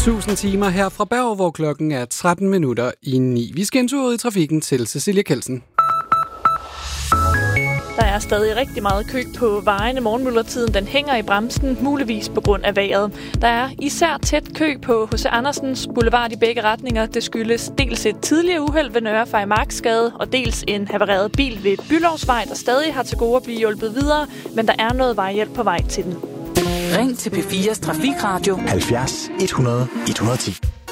1000 timer her fra Berg, hvor klokken er 13 minutter i 9. Vi skal en tur ud i trafikken til Cecilia Kelsen. Der er stadig rigtig meget kø på vejene. Morgenmuldertiden den hænger i bremsen, muligvis på grund af vejret. Der er især tæt kø på H.C. Andersens Boulevard i begge retninger. Det skyldes dels et tidligere uheld ved Nørre Farimagsgade, og dels en havareret bil ved Byllovsvej, der stadig har til gode at blive hjulpet videre, men der er noget vejhjælp på vej til den. Ring til P4's Trafikradio 70 100 110.